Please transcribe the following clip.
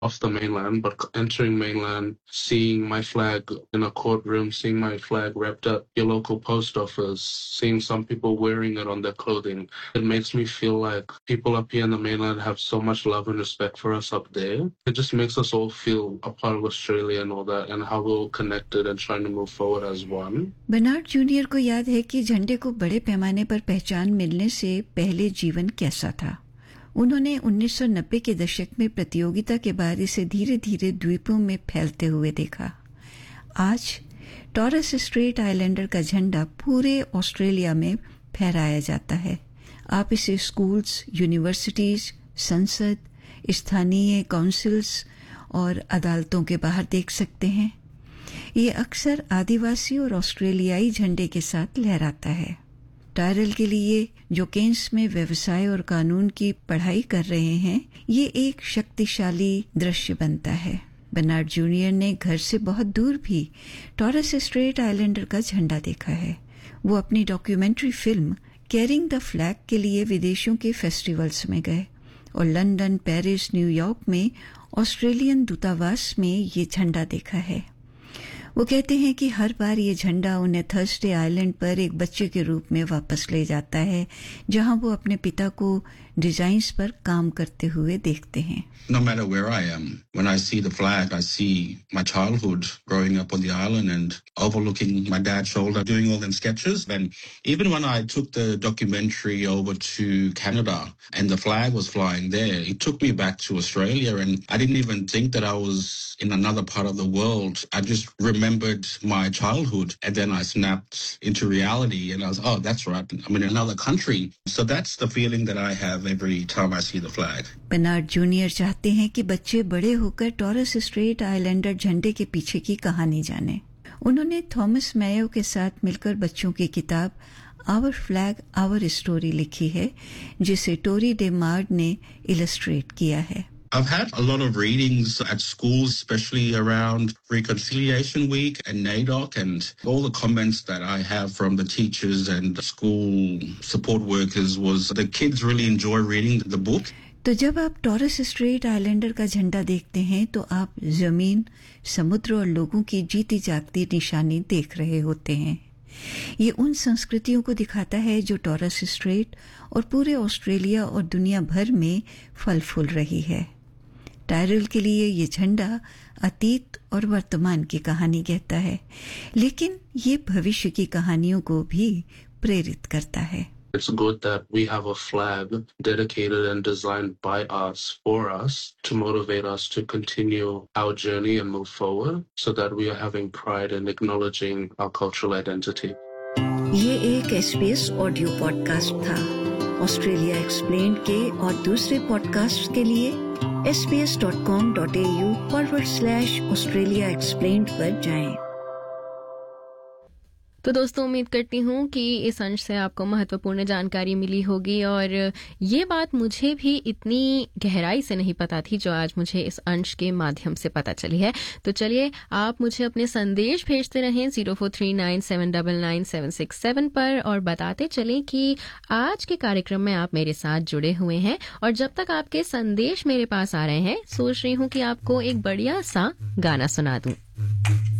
off the mainland, but entering mainland, seeing my flag in a courtroom, seeing my flag wrapped up your local post office, seeing some people wearing it on their clothing, it makes me feel like people up here in the mainland have so much love and respect for us up there. It just makes us all feel a part of Australia and all that, and how we're all connected and trying to move forward as one. Bernard junior को याद है कि झंडे को बड़े पैमाने पर पहचान मिलने से पहले जीवन कैसा था। उन्होंने 1990 के दशक में प्रतियोगिता के बाद इसे धीरे धीरे द्वीपों में फैलते हुए देखा। आज टॉरस स्ट्रेट आइलैंडर का झंडा पूरे ऑस्ट्रेलिया में फहराया जाता है। आप इसे स्कूल्स, यूनिवर्सिटीज, संसद, स्थानीय काउंसिल्स और अदालतों के बाहर देख सकते हैं। ये अक्सर आदिवासी और ऑस्ट्रेलियाई झंडे के साथ लहराता है। टायरल के लिए जो केन्स में व्यवसाय और कानून की पढ़ाई कर रहे हैं, ये एक शक्तिशाली दृश्य बनता है। बर्नार्ड जूनियर ने घर से बहुत दूर भी टॉरस स्ट्रेट आइलैंडर का झंडा देखा है। वो अपनी documentary film carrying the flag के लिए विदेशों के फेस्टिवल्स में गए और लंदन, पेरिस, न्यूयॉर्क में ऑस्ट्रेलियन दूतावास में ये झंडा देखा है। वो कहते हैं कि हर बार ये झंडा उन्हें थर्सडे आइलैंड पर एक बच्चे के रूप में वापस ले जाता है, जहां वो अपने पिता को डिजाइन्स पर काम करते हुए देखते हैं। No matter where I am, when I see the flag, I see my childhood growing up on the island and overlooking my dad's shoulder, doing all them sketches. And even when I took the documentary over to Canada and the flag was flying there, it took me back to Australia, and I didn't even think that I was in another part of the world. I just remembered my childhood, and then I snapped into reality, and I was, oh, that's right, I'm in another country. So that's the feeling that I have every time I see the flag. Bernard junior चाहते हैं कि बच्चे बड़े होकर taurus Strait Islander झंडे के पीछे की कहानी जानें। उन्होंने थॉमस मेयो के साथ मिलकर बच्चों की किताब आवर फ्लैग आवर स्टोरी लिखी है, जिसे टोरी डे मार्ड ने इलस्ट्रेट किया है। I've had a lot of readings at schools, especially around Reconciliation Week and NAIDOC, and all the comments that I have from the teachers and the school support workers was the kids really enjoy reading the book. तो जब आप taurus Strait Islander का झंडा देखते हैं तो आप जमीन, समुद्र और लोगों की जीती जागती निशानी देख रहे होते हैं। ये उन संस्कृतियों को दिखाता है जो टॉरस स्ट्रेट और पूरे ऑस्ट्रेलिया और दुनिया भर में फल फूल रही है। टायरल के लिए ये झंडा अतीत और वर्तमान की कहानी कहता है, लेकिन ये भविष्य की कहानियों को भी प्रेरित करता है। It's good that we have a flag dedicated and designed by us, for us, to motivate us to continue our journey and move forward, so that we are having pride in acknowledging our cultural identity. ये एक SBS audio podcast था। Australia explained के और दूसरे podcast के लिए sbs.com.au/Australia Explained पर जाएं। तो दोस्तों, उम्मीद करती हूँ कि इस अंश से आपको महत्वपूर्ण जानकारी मिली होगी, और ये बात मुझे भी इतनी गहराई से नहीं पता थी जो आज मुझे इस अंश के माध्यम से पता चली है। तो चलिए, आप मुझे अपने संदेश भेजते रहें 0439799767 पर, और बताते चलें कि आज के कार्यक्रम में आप मेरे साथ जुड़े हुए हैं। और जब तक आपके संदेश मेरे पास आ रहे हैं, सोच रही हूँ कि आपको एक बढ़िया सा गाना सुना दूं।